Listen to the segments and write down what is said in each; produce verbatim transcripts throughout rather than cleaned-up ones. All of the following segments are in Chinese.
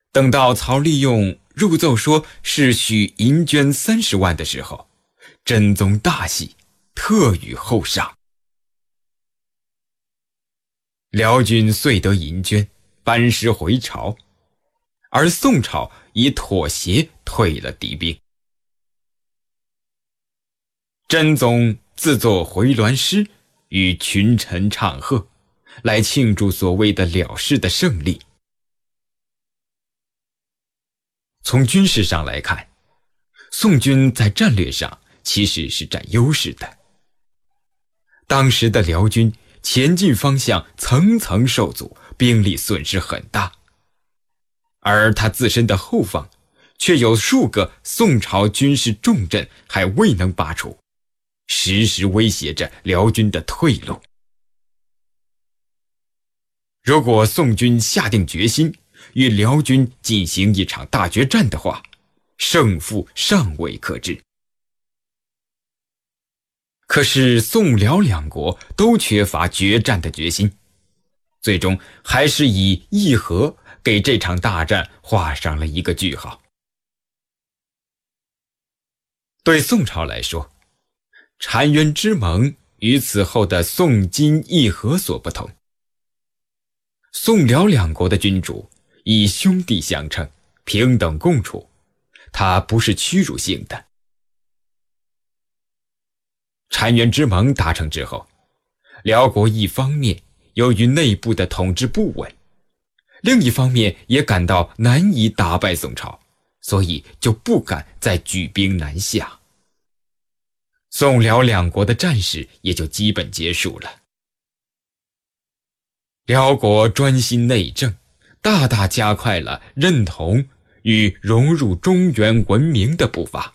等到曹利用入奏说是许银绢三十万的时候，真宗大喜，特与后赏。辽军遂得银绢，班师回朝，而宋朝以妥协退了敌兵。真宗自作回銮诗，与群臣唱和，来庆祝所谓的了事的胜利。从军事上来看，宋军在战略上其实是占优势的。当时的辽军前进方向层层受阻，兵力损失很大，而他自身的后方却有数个宋朝军事重镇还未能拔除，时时威胁着辽军的退路。如果宋军下定决心与辽军进行一场大决战的话，胜负尚未可知。可是宋辽两国都缺乏决战的决心，最终还是以议和给这场大战画上了一个句号。对宋朝来说，澶渊之盟与此后的宋金议和所不同。宋辽两国的君主以兄弟相称，平等共处，它不是屈辱性的。澶渊之盟达成之后，辽国一方面由于内部的统治不稳，另一方面也感到难以打败宋朝，所以就不敢再举兵南下。宋辽两国的战事也就基本结束了。辽国专心内政，大大加快了认同与融入中原文明的步伐。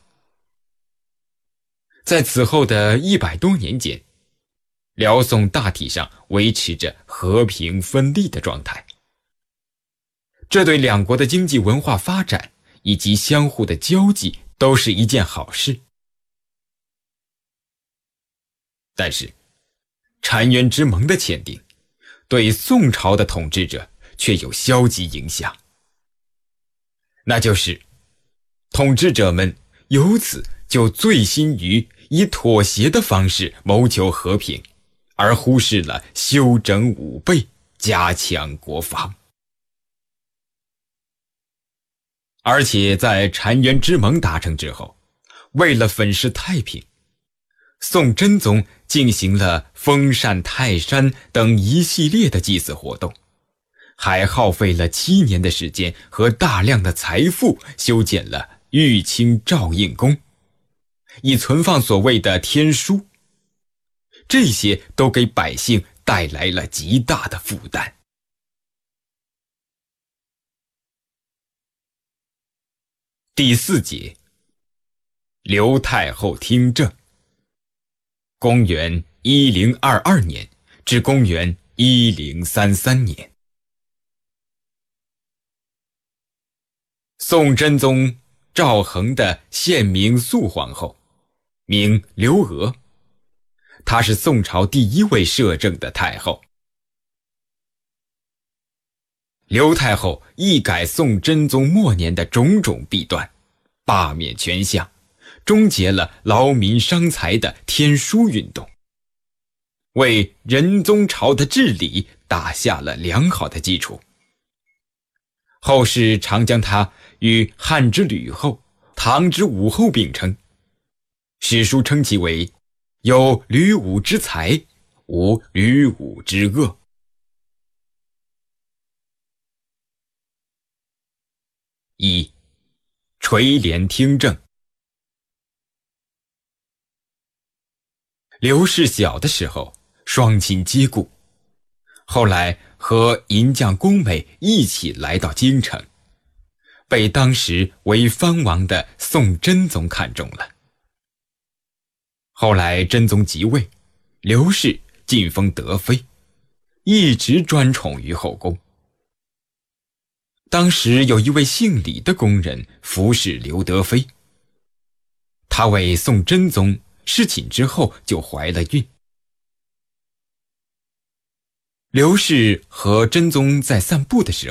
在此后的一百多年间，辽宋大体上维持着和平分立的状态，这对两国的经济文化发展以及相互的交际都是一件好事。但是澶渊之盟的签订对宋朝的统治者却有消极影响，那就是统治者们由此就醉心于以妥协的方式谋求和平，而忽视了修整武备，加强国防。而且在澶渊之盟达成之后，为了粉饰太平，宋真宗进行了封禅泰山等一系列的祭祀活动，还耗费了七年的时间和大量的财富修建了玉清照应宫，以存放所谓的天书，这些都给百姓带来了极大的负担。第四节，刘太后听政，公元一零二二年至公元一零三三年。宋真宗赵恒的献明肃皇后，名刘娥，她是宋朝第一位摄政的太后。刘太后一改宋真宗末年的种种弊端，罢免权相，终结了劳民伤财的天书运动，为仁宗朝的治理打下了良好的基础。后世常将他与汉之吕后、唐之武后并称，史书称其为有吕武之才，无吕武之恶。一、垂帘听政。刘氏小的时候双亲皆故，后来和银匠宫美一起来到京城，被当时为藩王的宋真宗看中了。后来真宗即位，刘氏晋封德妃，一直专宠于后宫。当时有一位姓李的宫人服侍刘德妃，她为宋真宗侍寝之后就怀了孕。刘氏和真宗在散步的时候